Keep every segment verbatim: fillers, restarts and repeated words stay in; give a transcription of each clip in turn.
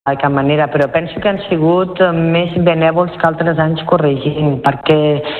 de cap manera, però penso que han sigut més benèvols que altres anys corregint, perquè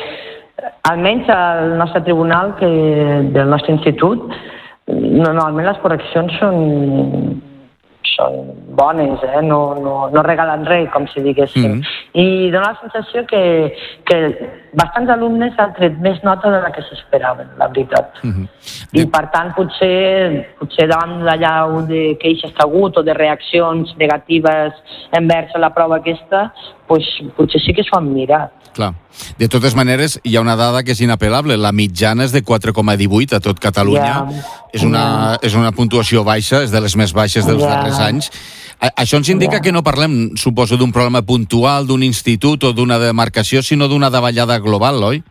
almenys al nostre tribunal que del nostre institut, normalment les correccions són, són bones, eh? no, no, no regalen res, com si diguéssim. Mm. I dona la sensació que, que bastants alumnes han tret més nota de la que s'esperaven, la veritat. Mm-hmm. I per tant, potser, potser davant l'allau de queixes que ha hagut o de reaccions negatives envers la prova aquesta, pues, potser sí que s'ho han mirat. Clar. De totes maneres, hi ha una dada que és inapel·lable. La mitjana és de quatre coma divuit a tot Catalunya. Yeah. És, una, yeah. és una puntuació baixa, és de les més baixes dels yeah. darrers anys. A, això ens indica yeah. que no parlem, suposo, d'un problema puntual, d'un institut o d'una demarcació, sinó d'una davallada global, oi?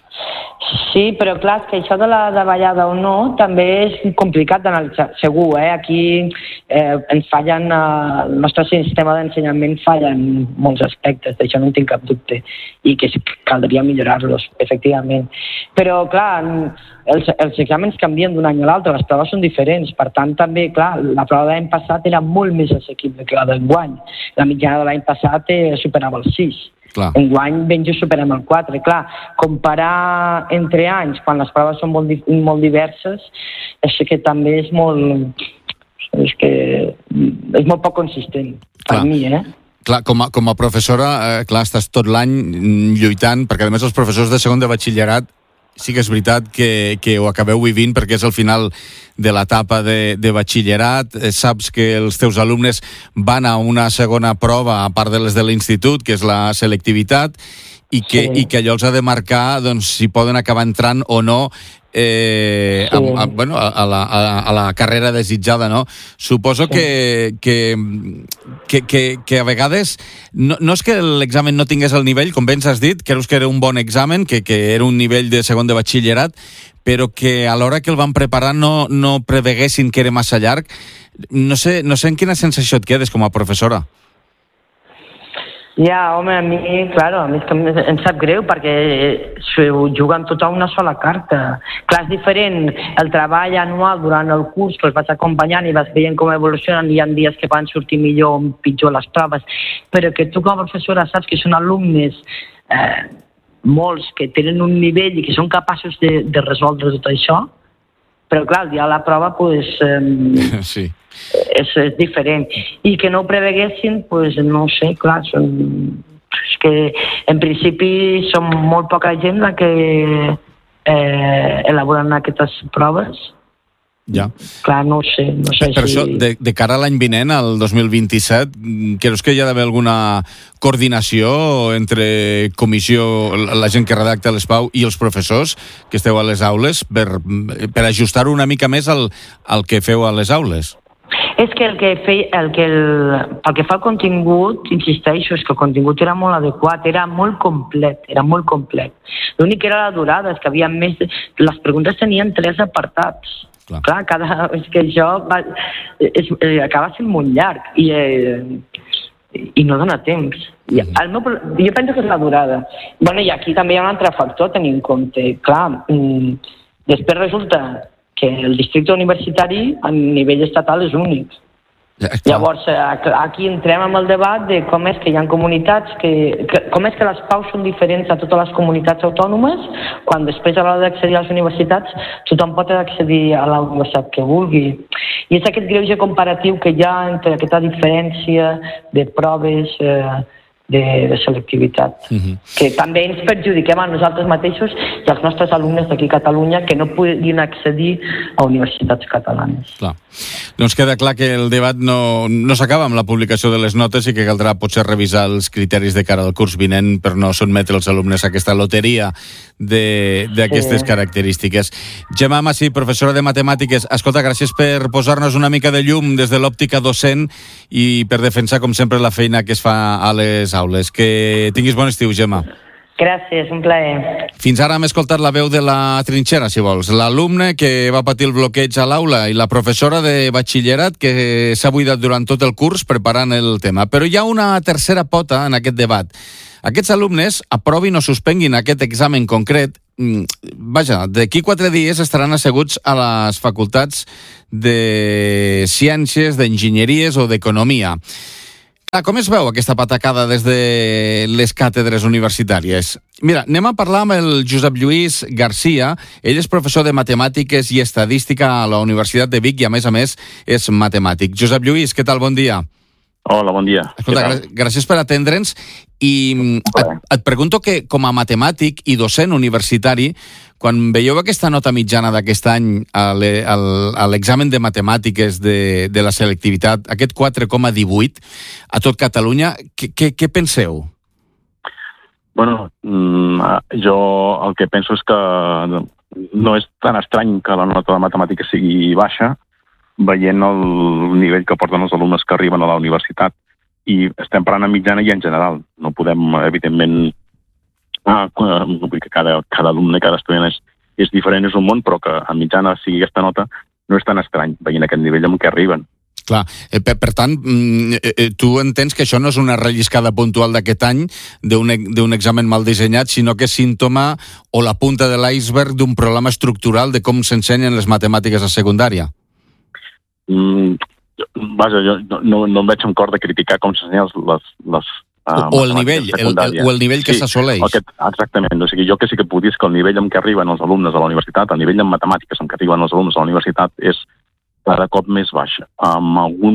Sí, però clar, és que això de la davallada o no també és complicat d'analitzar, segur, eh? Aquí eh, ens fallen, eh, el nostre sistema d'ensenyament falla en molts aspectes, d'això no en tinc cap dubte, i que caldria millorar-los, efectivament. Però clar, els, els exàmens canvien d'un any a l'altre, les proves són diferents, per tant també, clar, la prova de l'any passat era molt més assequible que la d'enguany. La mitjana de l'any passat eh, superava el sis. Clar. Enguany ben just superem el quatre. Clar, comparar entre anys, quan les proves són molt, molt diverses, és que també és molt... és que és molt poc consistent, per clar. Mi, eh? Clar, com a, com a professora, eh, clar, estàs tot l'any lluitant, perquè a més els professors de segon de batxillerat sí que és veritat que, que ho acabeu vivint perquè és el final de l'etapa de, de batxillerat. Saps que els teus alumnes van a una segona prova, a part de les de l'institut, que és la selectivitat, i que, sí. i que allò els ha de marcar doncs, si poden acabar entrant o no eh, sí. a, a, bueno, a, la, a, a la carrera desitjada, no? Suposo sí. que, que, que, que, que a vegades no, no és que l'examen no tingués el nivell, com bé ens has dit, creus que era un bon examen, que, que era un nivell de segon de batxillerat, però que a l'hora que el van preparar no, no preveguessin que era massa llarg. No sé, no sé en quina sensació et quedes com a professora. Ja, home, a mi, claro, a mi és que em sap greu perquè s'ho juguen tot a una sola carta. Clar, és diferent el treball anual durant el curs, que els vas acompanyant i vas veient com evolucionen, i hi ha dies que van sortir millor o pitjor les proves, però que tu com a professora saps que són alumnes, eh, molts que tenen un nivell i que són capaços de, de resoldre tot això, però clar, el dia de la prova, pues, eh, sí. És, és diferent. I que no ho preveguessin, pues, no ho sé, clar, són... és que en principi som molt poca gent la que eh, elaboren aquestes proves. Ja. Clar, no ho sé. No sé per si... això, de, de cara a l'any vinent, al dos mil vint-i-set, creus que hi ha d'haver alguna coordinació entre comissió, la gent que redacta les Pau i els professors que esteu a les aules per, per ajustar una mica més al, al que feu a les aules? És que el que feia, el que el, pel que fa al contingut, insisteixo, és que el contingut era molt adequat, era molt complet, era molt complet. L'únic que era la durada, és que havia més... Les preguntes tenien tres apartats. Clar, Clar cada, és que això va, és, eh, acaba sent molt llarg i, eh, i no dona temps. I el meu, jo penso que és la durada. Bueno, i aquí també hi ha un altre factor a tenir en compte. Clar, mm, després resulta que el districte universitari a nivell estatal és únic. Ja, llavors, aquí entrem en el debat de com és que hi ha comunitats, que, que, com és que les Paus són diferents a totes les comunitats autònomes, quan després a l'hora d'accedir a les universitats tothom pot accedir a la universitat que vulgui. I és aquest greuge comparatiu que hi ha entre aquesta diferència de proves eh, de, de selectivitat, uh-huh. que també ens perjudiquem a nosaltres mateixos i als nostres alumnes d'aquí a Catalunya que no puguin accedir a universitats catalanes. Clar. Doncs queda clar que el debat no, no s'acaba amb la publicació de les notes i que caldrà potser revisar els criteris de cara al curs vinent per no sotmetre els alumnes a aquesta loteria d'aquestes sí. característiques. Gemma Masí, professora de matemàtiques, escolta, gràcies per posar-nos una mica de llum des de l'òptica docent i per defensar, com sempre, la feina que es fa a les aules. Que tinguis bon estiu, Gemma. Gràcies, un plaer. Fins ara hem escoltat la veu de la trinxera, si vols. L'alumne que va patir el bloqueig a l'aula i la professora de batxillerat que s'ha buidat durant tot el curs preparant el tema. Però hi ha una tercera pota en aquest debat. Aquests alumnes aprovin o suspenguin aquest examen concret. Vaja, d'aquí quatre dies estaran asseguts a les facultats de ciències, d'enginyeries o d'economia. Com es veu aquesta patacada des de les càtedres universitàries? Mira, anem a parlar amb el Josep Lluís Garcia. Ell és professor de Matemàtiques i Estadística a la Universitat de Vic i, a més a més, és matemàtic. Josep Lluís, què tal? Bon dia. Hola, bon dia. Escolta, gràcies per atendre'ns. I et, et pregunto que, com a matemàtic i docent universitari, quan veieu aquesta nota mitjana d'aquest any a l'examen de matemàtiques de, de la selectivitat, aquest quatre coma divuit a tot Catalunya, què, què, què penseu? Bueno, jo el que penso és que no és tan estrany que la nota de matemàtiques sigui baixa, veient el nivell que porten els alumnes que arriben a la universitat. I estem parlant en mitjana i en general. No podem, evidentment, ah, que cada, cada alumne, cada estudiant és, és diferent, és un món, però que en mitjana sigui aquesta nota no és tan estrany, veient aquest nivell amb què arriben. Clar, per, per tant, tu entens que això no és una relliscada puntual d'aquest any d'un examen mal dissenyat, sinó que és símptoma o la punta de l'iceberg d'un problema estructural de com s'ensenyen les matemàtiques a secundària? Mm, vaja, jo no, no em veig amb cor de criticar com s'ensenyen les, les uh, o el nivell, el, el, o el nivell que sí, s'assoleix. Aquest, exactament, o sigui, jo que sí que puc dir que el nivell amb què arriben els alumnes a la universitat, el nivell en matemàtiques amb què arriben els alumnes a la universitat és cada cop més baixa, amb algun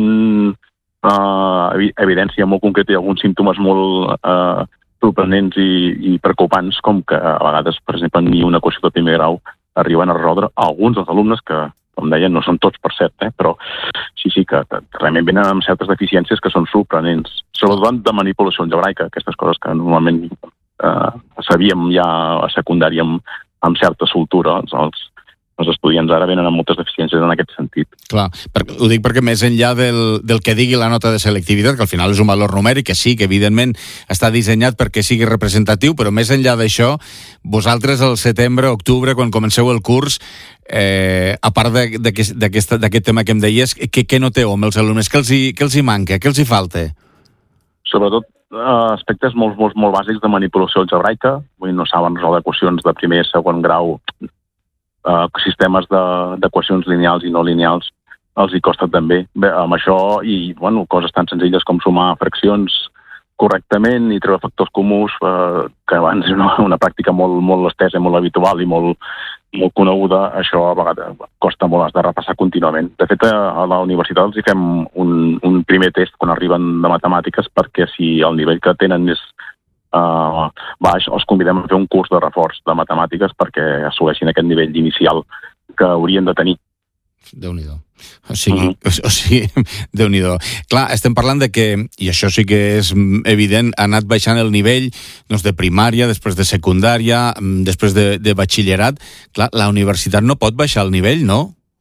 uh, evidència molt concreta i alguns símptomes molt uh, sorprenents i, i preocupants, com que a vegades, per exemple, ni una qüestió de primer grau arriben a resoldre alguns dels alumnes que, com deien, no són tots per cert, eh? Però sí, sí, que, que realment venen amb certes deficiències que són sorprenents, sobretot de manipulació algebraica, aquestes coses que normalment eh, sabíem ja a secundària amb, amb certa soltura. Els, els, els estudiants ara venen amb moltes deficiències en aquest sentit. Clar, per, ho dic perquè més enllà del, del que digui la nota de selectivitat, que al final és un valor numèric, que sí, que evidentment està dissenyat perquè sigui representatiu, però més enllà d'això, vosaltres al setembre, octubre, quan comenceu el curs, Eh, a part d'aquest tema que em deies, què, què noteu amb els alumnes? Què els hi, què els hi manca? Què els hi falta? Sobretot eh, aspectes molt, molt, molt bàsics de manipulació algebraica. Vull dir, no saben resoldre equacions de primer i segon grau, eh, sistemes d'equacions lineals i no lineals els hi costa també. Bé, amb això i bueno, coses tan senzilles com sumar fraccions correctament i treure factors comuns, eh, que abans és una, una pràctica molt, molt estesa, molt habitual i molt, molt coneguda, això a vegades costa molt, has de repassar contínuament. De fet, a la universitat els hi fem un, un primer test quan arriben de matemàtiques, perquè si el nivell que tenen és uh, baix, els convidem a fer un curs de reforç de matemàtiques perquè assoleixin aquest nivell inicial que haurien de tenir. Déu-n'hi-do. O sigui, uh-huh. o sigui Déu-n'hi-do. Clar, estem parlant de que, i això sí que és evident, ha anat baixant el nivell doncs, de primària, després de secundària, després de, de batxillerat. Clar, la universitat no pot baixar el nivell, no?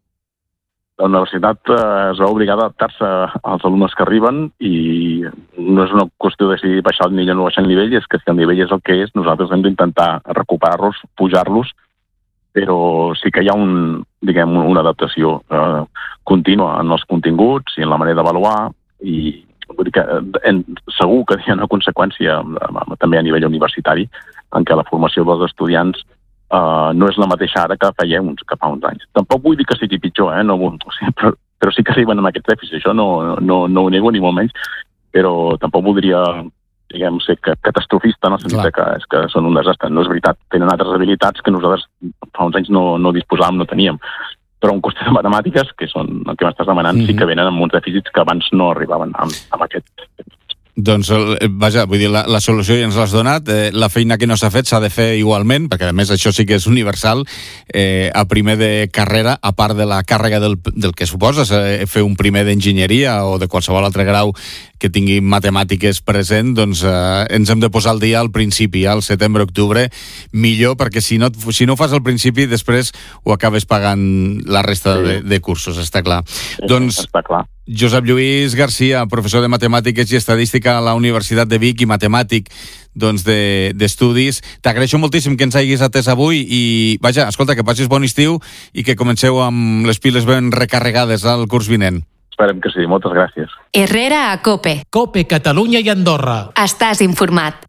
La universitat eh, es va obligar a adaptar-se als alumnes que arriben i no és una qüestió de si baixar el nivell o no baixar el nivell, és que si el nivell és el que és, nosaltres hem d'intentar recuperar-los, pujar-los, però sí que hi ha un, diguem, una adaptació eh, contínua en els continguts i en la manera d'avaluar i vull dir que en, segur que hi ha una conseqüència eh, també a nivell universitari en què la formació dels estudiants eh, no és la mateixa ara que feia uns, que fa uns anys. Tampoc vull dir que sigui pitjor, eh? no, o sigui, però, però sí que arriben amb aquest dèficit, això no, no, no ho nego ni molt menys, però tampoc voldria diguem, ser catastrofista, no? Sense que, és que són un desastre. No és veritat. Tenen altres habilitats que nosaltres fa uns anys no, no disposàvem, no teníem. Però en qüestió de matemàtiques, que són el que m'estàs demanant, mm-hmm. sí que venen amb uns dèficits que abans no arribaven amb, amb aquest. Doncs, vaja, vull dir, la, la solució ja ens l'has donat. Eh, la feina que no s'ha fet s'ha de fer igualment, perquè a més això sí que és universal. Eh, a primer de carrera, a part de la càrrega del, del que suposa eh, fer un primer d'enginyeria o de qualsevol altre grau que tingui matemàtiques present, doncs eh, ens hem de posar al dia al principi, al setembre-octubre, millor, perquè si no, si no ho fas al principi, després ho acabes pagant la resta sí. de, de cursos, està clar. Sí, doncs, està clar. Josep Lluís Garcia, professor de Matemàtiques i Estadística a la Universitat de Vic i matemàtic doncs, d'estudis. De, T'agraeixo moltíssim que ens hagis atès avui i, vaja, escolta, que passis bon estiu i que comenceu amb les piles ben recarregades al curs vinent. Esperem que sí, moltes gràcies. Herrera a COPE. COPE Catalunya i Andorra. Estàs informat.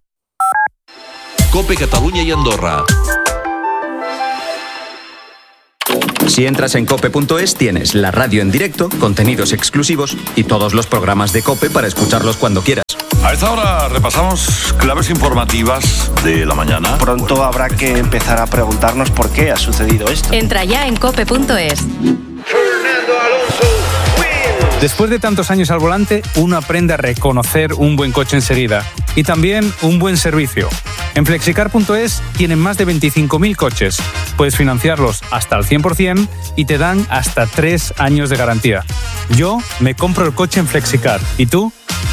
COPE Catalunya i Andorra. Si entras en cope punto es, tienes la radio en directo, contenidos exclusivos y todos los programas de COPE para escucharlos cuando quieras. A esta hora repasamos claves informativas de la mañana. Pronto habrá que empezar a preguntarnos por qué ha sucedido esto. Entra ya en cope punto es. Fernando Alonso. Después de tantos años al volante, uno aprende a reconocer un buen coche enseguida y también un buen servicio. En flexicar punto es tienen más de veinticinco mil coches. Puedes financiarlos hasta al cien por ciento y te dan hasta tres años de garantía. Yo me compro el coche en Flexicar. ¿Y tú?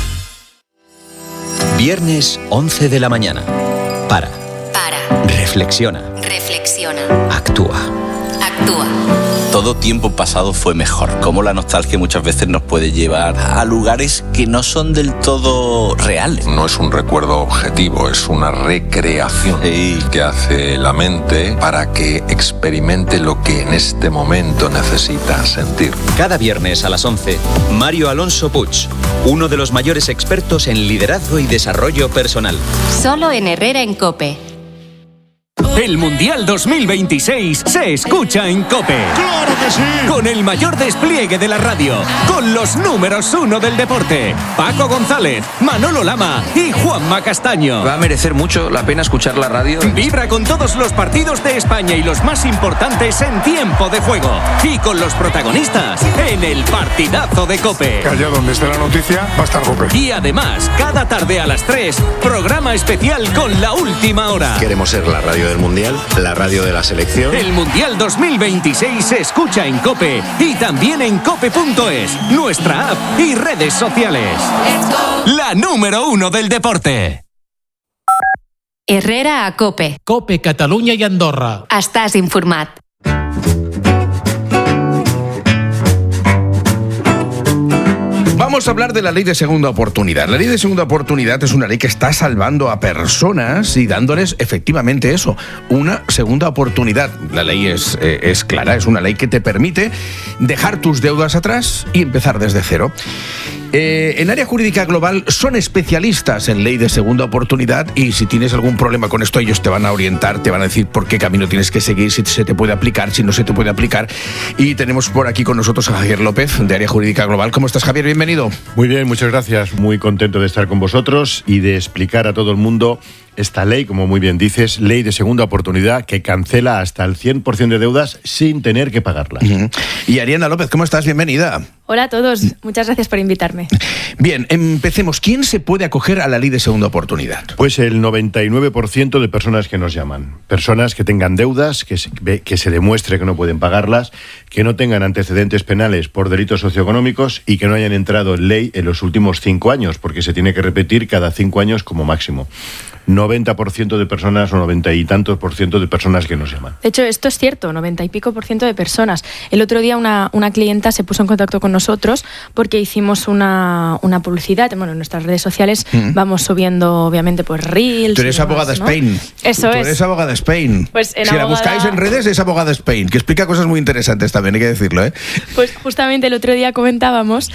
Viernes once de la mañana. Para. Para. Reflexiona. Reflexiona. Actúa. Actúa. Todo tiempo pasado fue mejor. Cómo la nostalgia muchas veces nos puede llevar a lugares que no son del todo reales. No es un recuerdo objetivo, es una recreación sí. que hace la mente para que experimente lo que en este momento necesita sentir. Cada viernes a las once, Mario Alonso Puig, uno de los mayores expertos en liderazgo y desarrollo personal. Solo en Herrera en COPE. El Mundial dos mil veintiséis se escucha en COPE. ¡Claro que sí! Con el mayor despliegue de la radio, con los números uno del deporte, Paco González, Manolo Lama y Juanma Castaño. Va a merecer mucho la pena escuchar la radio. Vibra con todos los partidos de España y los más importantes en tiempo de juego. Y con los protagonistas en el partidazo de COPE. Allá donde esté la noticia, va a estar COPE. Y además, cada tarde a las tres, programa especial con La Última Hora. Queremos ser la radio del Mundial, la radio de la selección. El Mundial dos mil veintiséis se escucha en COPE y también en cope punto es, nuestra app y redes sociales. La número uno del deporte. Herrera a COPE. COPE, Catalunya i Andorra. Estàs informat. Vamos a hablar de la ley de segunda oportunidad. La ley de segunda oportunidad es una ley que está salvando a personas y dándoles efectivamente eso, una segunda oportunidad. La ley es, eh, es clara, es una ley que te permite dejar tus deudas atrás y empezar desde cero. Eh, en Área Jurídica Global son especialistas en ley de segunda oportunidad y si tienes algún problema con esto ellos te van a orientar, te van a decir por qué camino tienes que seguir, si se te puede aplicar, si no se te puede aplicar. Y tenemos por aquí con nosotros a Javier López de Área Jurídica Global. ¿Cómo estás, Javier? Bienvenido. Muy bien, muchas gracias. Muy contento de estar con vosotros y de explicar a todo el mundo esta ley, como muy bien dices, ley de segunda oportunidad que cancela hasta el cien por ciento de deudas sin tener que pagarlas. Uh-huh. Y Ariana López, ¿cómo estás? Bienvenida. Hola a todos, muchas gracias por invitarme. Bien, empecemos. ¿Quién se puede acoger a la ley de segunda oportunidad? Pues el noventa y nueve por ciento de personas que nos llaman. Personas que tengan deudas, que se, que se demuestre que no pueden pagarlas, que no tengan antecedentes penales por delitos socioeconómicos y que no hayan entrado en ley en los últimos cinco años, porque se tiene que repetir cada cinco años como máximo. noventa por ciento de personas o noventa y tantos por ciento de personas que nos llaman. De hecho, esto es cierto, noventa y pico por ciento de personas. El otro día una, una clienta se puso en contacto con nosotros porque hicimos una, una publicidad. Bueno, en nuestras redes sociales mm. vamos subiendo, obviamente, pues reels. Tú eres demás, abogada ¿no? Spain. Eso Tú es. eres abogada Spain. Pues en si abogada... la buscáis en redes es abogada Spain, que explica cosas muy interesantes también, hay que decirlo, ¿eh? Pues justamente el otro día comentábamos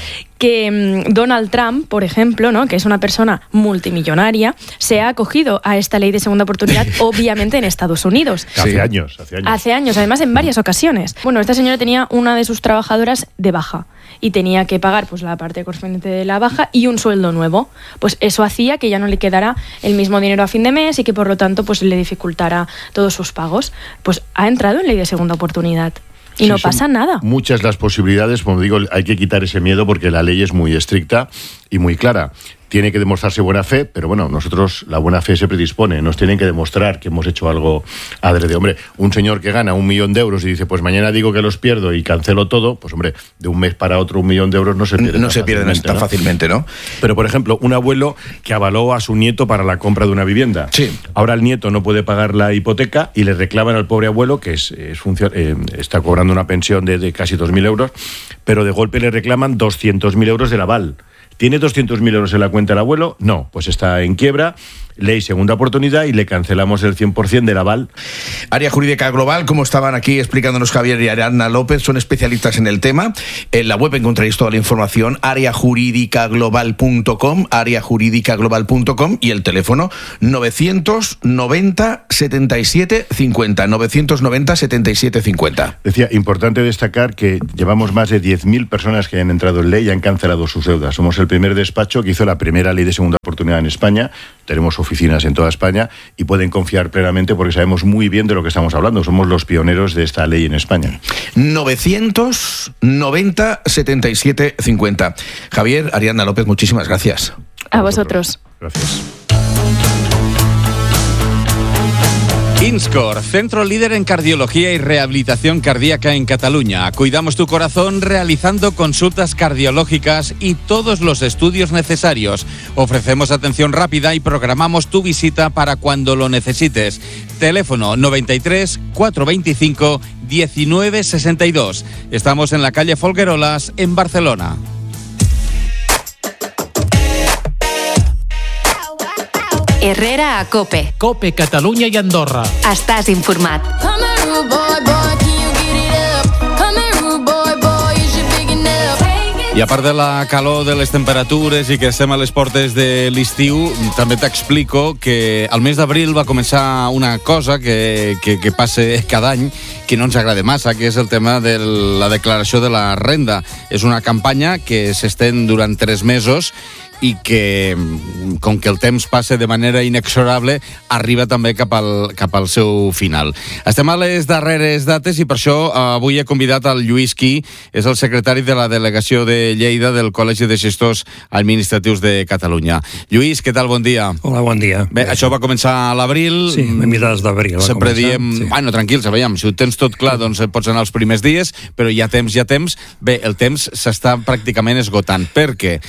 que Donald Trump, por ejemplo, ¿no?, que es una persona multimillonaria, se ha acogido a esta ley de segunda oportunidad, obviamente en Estados Unidos. Hace sí. años, hace años. Hace años, además en varias ocasiones. Bueno, esta señora tenía una de sus trabajadoras de baja y tenía que pagar pues la parte correspondiente de la baja y un sueldo nuevo. Pues eso hacía que ya no le quedara el mismo dinero a fin de mes y que por lo tanto pues le dificultara todos sus pagos. Pues ha entrado en ley de segunda oportunidad. Y sí, no pasa nada. Muchas las posibilidades, como digo, hay que quitar ese miedo porque la ley es muy estricta y muy clara. Tiene que demostrarse buena fe, pero bueno, nosotros la buena fe se predispone. Nos tienen que demostrar que hemos hecho algo adrede. Hombre, un señor que gana un millón de euros y dice, pues mañana digo que los pierdo y cancelo todo, pues hombre, de un mes para otro un millón de euros no se pierden. No se pierden tan fácilmente, ¿no? Pero, por ejemplo, un abuelo que avaló a su nieto para la compra de una vivienda. Sí. Ahora el nieto no puede pagar la hipoteca y le reclaman al pobre abuelo, que es, es funcio- eh, está cobrando una pensión de, de casi dos mil euros, pero de golpe le reclaman doscientos mil euros del aval. ¿Tiene doscientos mil euros en la cuenta el abuelo? No, pues está en quiebra, ley segunda oportunidad y le cancelamos el cien por ciento del aval. Área Jurídica Global, como estaban aquí explicándonos Javier y Ariadna López, son especialistas en el tema. En la web encontraréis toda la información, área jurídica global punto com, área jurídica global punto com, y el teléfono novecientos noventa setenta y siete cincuenta, novecientos noventa setenta y siete cincuenta. Decía, importante destacar que llevamos más de diez mil personas que han entrado en ley y han cancelado sus deudas. Somos el primer despacho que hizo la primera ley de segunda oportunidad en España. Tenemos oficinas en toda España y pueden confiar plenamente porque sabemos muy bien de lo que estamos hablando. Somos los pioneros de esta ley en España. novecientos noventa setenta y siete cincuenta. Javier, Ariadna López, muchísimas gracias. A vosotros. Gracias. INSCOR, centro líder en cardiología y rehabilitación cardíaca en Cataluña. Cuidamos tu corazón realizando consultas cardiológicas y todos los estudios necesarios. Ofrecemos atención rápida y programamos tu visita para cuando lo necesites. Teléfono noventa y tres, cuatrocientos veinticinco, diecinueve sesenta y dos. Estamos en la calle Folguerolas, en Barcelona. Herrera a Cope. Cope, Catalunya i Andorra. Estàs informat. I a part de la calor, de les temperatures i que estem a les portes de l'estiu, també t'explico que al mes d'abril va començar una cosa que, que, que passa cada any, que no ens agrada massa, que és el tema de la declaració de la renda. És una campanya que s'estén durant tres mesos i que, com que el temps passa de manera inexorable, arriba també cap al, cap al seu final. Estem a les darreres dates i per això avui he convidat al Lluís Quí, és el secretari de la delegació de Lleida del Col·legi de Gestors Administratius de Catalunya. Lluís, què tal? Bon dia. Hola, bon dia. Bé, això va començar a l'abril. Sí, a mitjans d'abril. Sempre diem, sí. bueno, tranquils, veiem, si ho tens tot clar, doncs pots anar els primers dies, però hi ha temps, hi ha temps. Bé, el temps s'està pràcticament esgotant. Per què?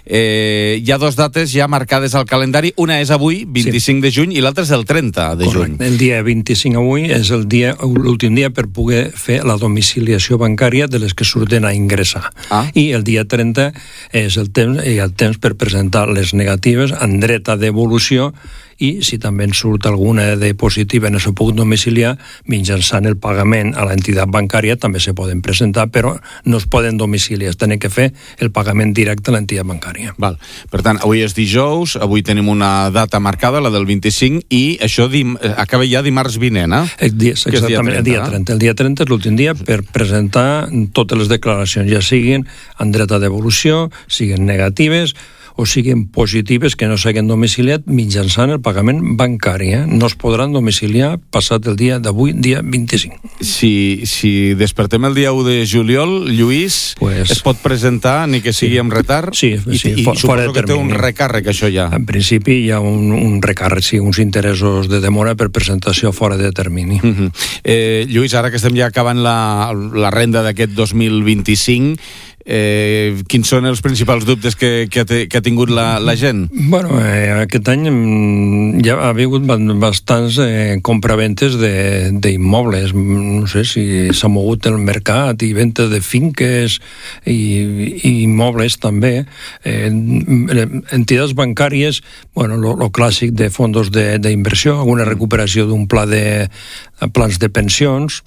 Eh, hi ha dues dates ja marcades al calendari. Una és avui, vint-i-cinc sí. de juny, i l'altra és el trenta de Correcte. juny. El dia vint-i-cinc avui és el dia, l'últim dia per poder fer la domiciliació bancària de les que surten a ingressar. Ah. I el dia trenta és el temps, i el temps per presentar les negatives en dret a devolució, i si també en surt alguna de positiva no se pot domiciliar, mitjançant el pagament a l'entitat bancària també se poden presentar, però no es poden domiciliar, es tenen que fer el pagament directe a l'entitat bancària. Val. Per tant, avui és dijous, avui tenim una data marcada, la del vint-i-cinc, i això dim, acaba ja dimarts vinent, eh? El dia, exactament, el dia trenta. El dia trenta és l'últim dia per presentar totes les declaracions, ja siguin en dret a devolució, siguin negatives, o siguin positives que no s'hagin domiciliat mitjançant el pagament bancari. Eh? No es podran domiciliar passat el dia d'avui, dia vint-i-cinc. Si, si despertem el dia u de juliol, Lluís, pues, es pot presentar, ni que sigui sí. amb retard? Sí, I, sí, i fora suposo de que té un recàrrec, això ja. En principi hi ha un, un recàrrec, sí, uns interessos de demora per presentació fora de termini. Uh-huh. eh, Lluís, ara que estem ja acabant la, la renda d'aquest dos mil vint-i-cinc, Eh, quins són els principals dubtes que, que, ha, que ha tingut la, la gent? Bueno, eh, aquest any ja ha hagut bastants eh, compraventes d'immobles. No sé si s'ha mogut el mercat i venda de finques i, i immobles també. Eh, entitats bancàries, bueno, lo, lo clàssic de fondos d'inversió, alguna recuperació d'un pla de plans de pensions,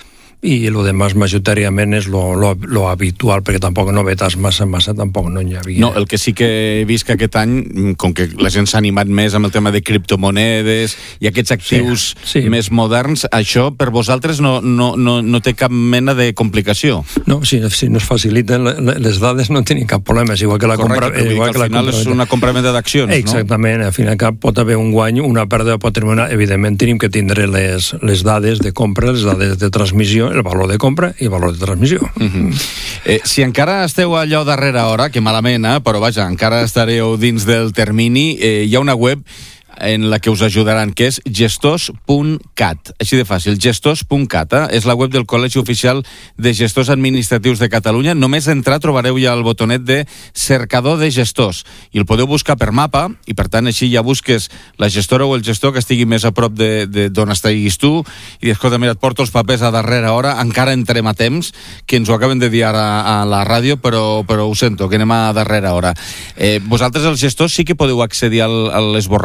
i lo demás majoritàriament és lo, lo, lo habitual, perquè tampoc novetats massa, massa tampoc no hi havia. No, el que sí que he vist que aquest any, com que la gent s'ha animat més amb el tema de criptomonedes i aquests actius sí, sí. més moderns, això per vosaltres no, no, no, no té cap mena de complicació? No, si, si no es faciliten les dades no tenen cap problema, és igual que la compra... Correcte, igual que al final és una compravenda d'accions, no? Exactament, al final cap pot haver un guany, una pèrdua patrimonial, evidentment tenim que tindre les, les dades de compra, les dades de transmissió, el valor de compra i el valor de transmissió. Uh-huh. eh, si encara esteu allò darrere hora, que malament, eh, però vaja, encara estareu dins del termini, eh, hi ha una web en la que us ajudaran, que és gestors punt cat. Així de fàcil, gestors punt cat. Eh? És la web del Col·legi Oficial de Gestors Administratius de Catalunya. Només entrar trobareu ja el botonet de cercador de gestors i el podeu buscar per mapa i per tant així ja busques la gestora o el gestor que estigui més a prop de, de d'on estiguis tu i escolta, mira, et porto els papers a darrera hora, encara entrem a temps, que ens ho acaben de dir ara a la ràdio, però, però ho sento, que anem a darrera hora. Eh, vosaltres els gestors sí que podeu accedir al, a l'esborrany de les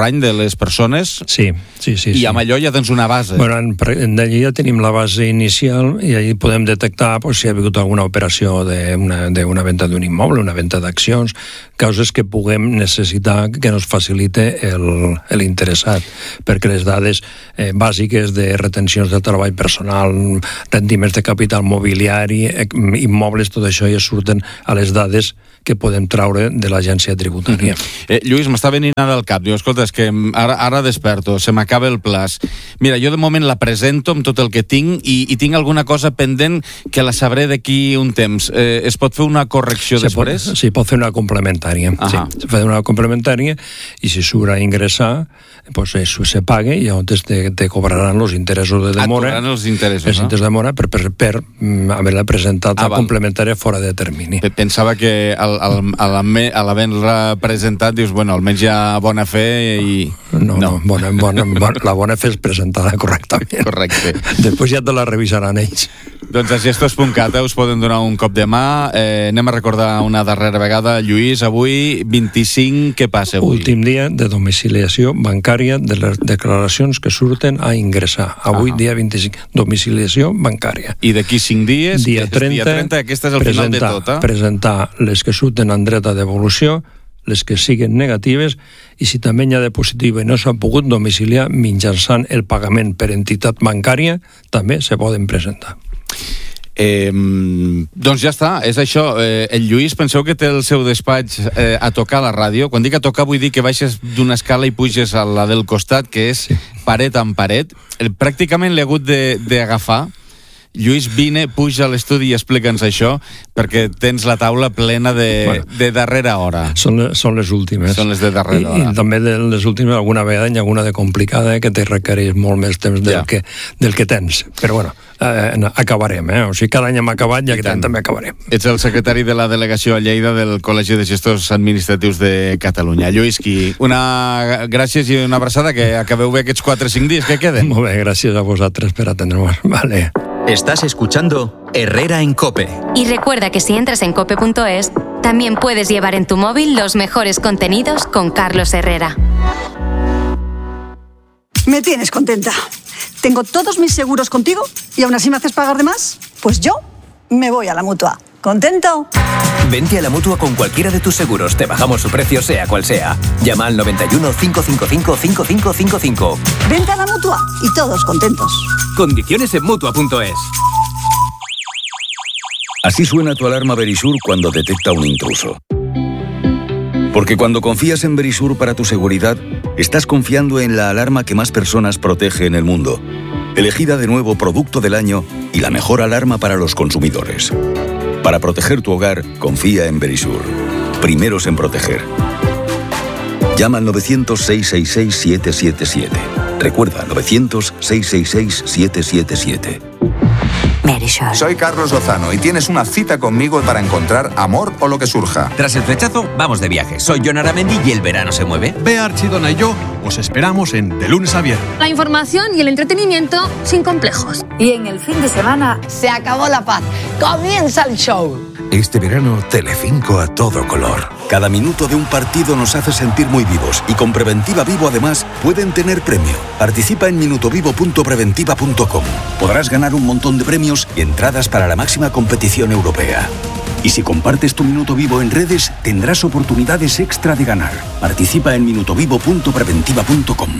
les persones. Sí, sí, sí. I sí. amb allò ja tens una base. Bueno, d'allí ja tenim la base inicial i allí podem detectar pues, si ha hagut alguna operació d'una d'una venda d'un immoble, una venda d'accions, causes que puguem necessitar que ens facilite l'interessat, perquè les dades eh, bàsiques de retencions de treball personal, rendiments de capital mobiliari, immobles, tot això ja surten a les dades que podem traure de l'agència tributària. Mm-hmm. eh, Lluís, m'està venint ara al cap. Diu, escolta, és que ara, ara desperto, se m'acaba el plaç. Mira, jo de moment la presento amb tot el que tinc i, i tinc alguna cosa pendent que la sabré d'aquí un temps. Eh, es pot fer una correcció se després? Pot, sí, pot fer una complementària. Sí, se fa una complementària i si surt a ingressar, pues això se paga i llavors te, te cobraran els interessos de demora. Ah, els interessos, els no? interessos de demora per, per, per haver-la presentat ah, a complementària fora de termini. Pensava que al, al, a l'haver-la presentat dius, bueno, almenys ja bona fe i... No, no, bona, bona, bona, la bona fe és presentada correctament. Correcte. Després ja te la revisaran ells. Doncs a gestos punt cat us poden donar un cop de mà. Eh, anem a recordar una darrera vegada. Lluís, avui vint-i-cinc, què passa avui? Últim dia de domiciliació bancària de les declaracions que surten a ingressar. Avui, ah. dia vint-i-cinc, domiciliació bancària. I d'aquí cinc dies, dia trenta, dia trenta, aquesta és el presentar, final de tot, eh? Presentar les que surten en dret a devolució, les que siguen negatives, i si també hi ha de positiva i no s'ha pogut domiciliar mitjançant el pagament per entitat bancària, també se poden presentar. Eh, doncs ja està, és això. Eh, el Lluís, penseu que té el seu despatx eh, a tocar a la ràdio. Quan dic a tocar vull dir que baixes d'una escala i puges a la del costat, que és sí. paret amb paret. El, pràcticament l'he hagut d'agafar. Lluís, vine, puja a l'estudi i explica'ns això, perquè tens la taula plena de, bueno, de darrera hora. Són, són les últimes. Són les de darrera hora. I, i també de les últimes, alguna vegada hi ha alguna de complicada eh, que te requereix molt més temps del, ja. que, del que tens. Però bueno, eh, acabarem, eh? O sigui, cada any hem acabat i aquest any també acabarem. Ets el secretari de la delegació a Lleida del Col·legi de Gestors Administratius de Catalunya. Lluís, qui, una gràcies i una abraçada, que acabeu bé aquests quatre o cinc dies que queden. Molt bé, gràcies a vosaltres per atendre-nos. Vale. Estás escuchando Herrera en COPE. Y recuerda que si entras en cope punto es, también puedes llevar en tu móvil los mejores contenidos con Carlos Herrera. Me tienes contenta. Tengo todos mis seguros contigo y aún así me haces pagar de más. Pues yo me voy a la Mutua. ¿Contento? Vente a la Mutua con cualquiera de tus seguros. Te bajamos su precio, sea cual sea. Llama al noventa y uno, cinco cinco cinco, cinco cinco cinco cinco. Vente a la Mutua y todos contentos. Condiciones en Mutua punto es. Así suena tu alarma Verisur cuando detecta un intruso. Porque cuando confías en Verisur para tu seguridad, estás confiando en la alarma que más personas protege en el mundo. Elegida de nuevo Producto del Año y la mejor alarma para los consumidores. Para proteger tu hogar, confía en Verisur. Primeros en proteger. Llama al novecientos, seiscientos sesenta y seis, siete siete siete. Recuerda, novecientos, seiscientos sesenta y seis, siete siete siete. Soy Carlos Lozano y tienes una cita conmigo para encontrar amor o lo que surja. Tras el flechazo, vamos de viaje. Soy Jon Aramendi y el verano se mueve. Bea Archidona y yo os esperamos en De Lunes a Viernes. La información y el entretenimiento sin complejos. Y en el fin de semana se acabó la paz. ¡Comienza el show! Este verano, Telecinco a todo color. Cada minuto de un partido nos hace sentir muy vivos y con Preventiva Vivo además pueden tener premio. Participa en minutovivo punto preventiva punto com. Podrás ganar un montón de premios y entradas para la máxima competición europea. Y si compartes tu Minuto Vivo en redes, tendrás oportunidades extra de ganar. Participa en minutovivo punto preventiva punto com.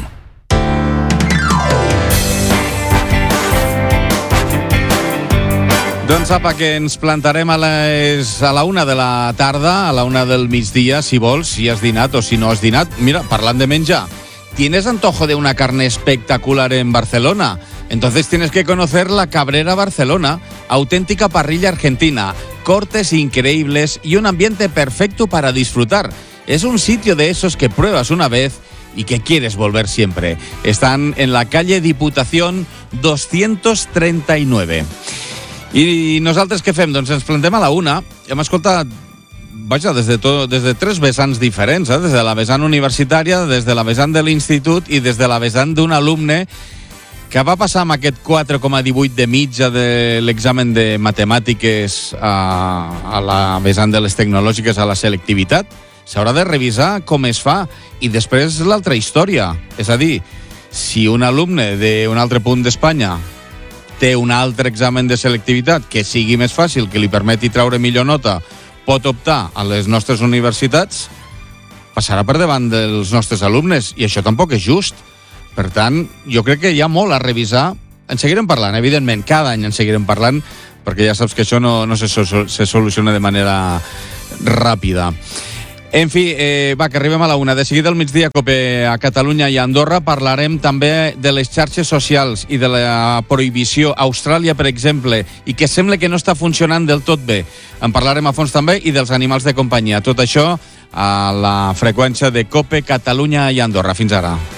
Doncs apa, que ens plantarem a, les, a la una de la tarda, a la una del migdia, si vols, si has dinat o si no has dinat. Mira, parlant de menjar, ¿tienes antojo de una carne espectacular en Barcelona? Entonces tienes que conocer la Cabrera Barcelona, auténtica parrilla argentina, cortes increíbles y un ambiente perfecto para disfrutar. Es un sitio de esos que pruebas una vez y que quieres volver siempre. Están en la calle Diputación doscientos treinta y nueve. I nosaltres què fem? Doncs ens plantem a la una. Hem escoltat, vaja, des de, tot, des de tres vessants diferents, eh? Des de la vessant universitària, des de la vessant de l'institut i des de la vessant d'un alumne que va passar amb aquest quatre coma divuit de mitja de l'examen de matemàtiques a, a la vessant de les tecnològiques, a la selectivitat, s'haurà de revisar com es fa. I després l'altra història. És a dir, si un alumne d'un altre punt d'Espanya té un altre examen de selectivitat que sigui més fàcil, que li permeti treure millor nota, pot optar a les nostres universitats, passarà per davant dels nostres alumnes, i això tampoc és just. Per tant, jo crec que hi ha molt a revisar. En seguirem parlant, evidentment, cada any en seguirem parlant, perquè ja saps que això no, no se, se soluciona de manera ràpida. En fi, eh, va, que arribem a la una. De seguida al migdia, COPE a Catalunya i a Andorra, parlarem també de les xarxes socials i de la prohibició a Austràlia, per exemple, i que sembla que no està funcionant del tot bé. En parlarem a fons també, i dels animals de companyia. Tot això a la freqüència de COPE Catalunya i Andorra. Fins ara.